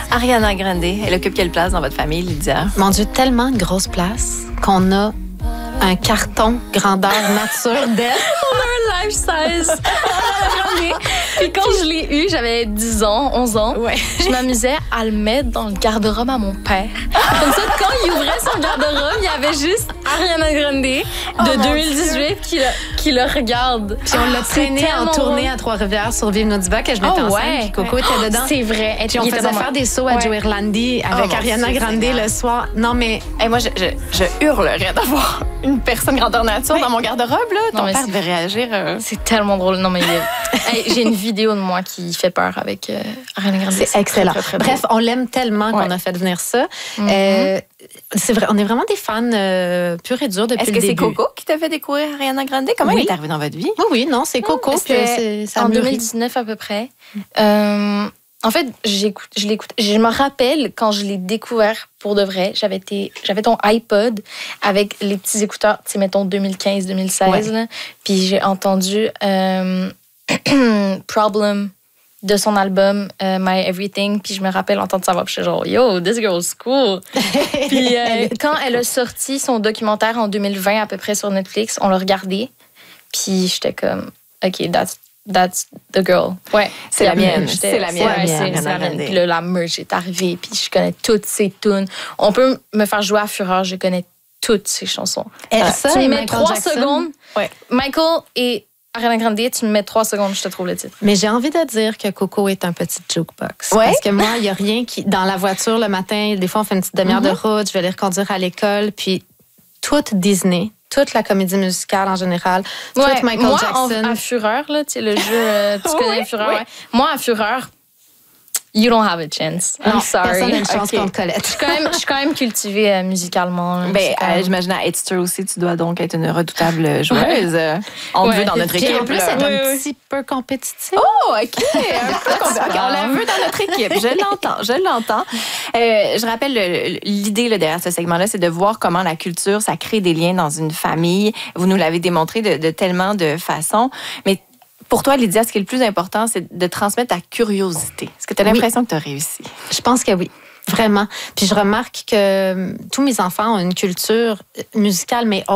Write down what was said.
Ariana Grande, elle occupe quelle place dans votre famille, Lydia? Mon Dieu, tellement de grosse place qu'on a un carton grandeur nature d'elle. On a un life size. Puis quand je l'ai eu, j'avais 10 ans, 11 ans. Ouais. Je m'amusais à le mettre dans le garde-robe à mon père. Comme ça, quand il ouvrait son garde-robe, il y avait juste Ariana Grande de 2018 qui le regarde. Puis on l'a traîné en tournée à Trois-Rivières sur Vive nos divas que je mettais enceinte. Puis Coco était dedans. C'est vrai. Puis on faisait faire des sauts à Joe Irlandi avec Ariana Grande le soir. Non, mais... Hey, moi, je hurlerais d'avoir une personne grandeur nature dans mon garde-robe. Là. Ton père devait réagir. C'est tellement drôle. Non, mais hey, j'ai une vidéo de moi qui fait peur avec Ariana Grande. C'est excellent. Très, très bref, on l'aime tellement qu'on a fait venir ça. C'est vrai, on est vraiment des fans purs et durs depuis le début. Est-ce que c'est Coco qui t'a fait découvrir Ariana Grande? Comment elle est arrivée dans votre vie? Oui, non, c'est Coco. C'est en 2019 à peu près. En fait, je l'écoute. Je me rappelle quand je l'ai découvert pour de vrai. J'avais ton iPod avec les petits écouteurs, tu sais, mettons 2015-2016. Ouais. Puis j'ai entendu Problem de son album My Everything. Puis je me rappelle entendre sa voix. Puis je suis genre, yo, this girl's cool. Puis quand elle a sorti son documentaire en 2020 à peu près sur Netflix, on l'a regardé. Puis j'étais comme, OK, That's the girl. Ouais, c'est la mienne. C'est la mienne. Ouais, c'est la mienne. Puis là, la merge est arrivée. Puis je connais toutes ses tunes. On peut me faire jouer à Fureur. Je connais toutes ses chansons. Ça, tu me mets Michael 3 Jackson. Secondes. Ouais. Michael et Ariana Grande, tu me mets 3 secondes, je te trouve le titre. Mais j'ai envie de dire que Coco est un petit jukebox. Ouais? Parce que moi, il n'y a rien qui... Dans la voiture, le matin, des fois, on fait une petite demi-heure de route. Je vais les reconduire à l'école. Puis toute Disney... toute la comédie musicale en général, toute Michael Jackson. Moi, à Fureur, là, tu sais, le jeu, tu connais Fureur, ouais. Moi, à Fureur, you don't have a chance. I'm sorry. Personne n'a une chance contre Colette. Je suis quand même cultivée musicalement. J'imagine à Edster aussi, tu dois donc être une redoutable joueuse. On te veut dans notre équipe. Et en plus, elle est un petit peu compétitive. Oh, OK. On la veut dans notre équipe. Je l'entends. Je rappelle, l'idée là, derrière ce segment-là, c'est de voir comment la culture, ça crée des liens dans une famille. Vous nous l'avez démontré de tellement de façons. Mais pour toi, Lydia, ce qui est le plus important, c'est de transmettre ta curiosité. Est-ce que tu as l'impression que tu as réussi? Je pense que oui. Vraiment. Puis je remarque que tous mes enfants ont une culture musicale, mais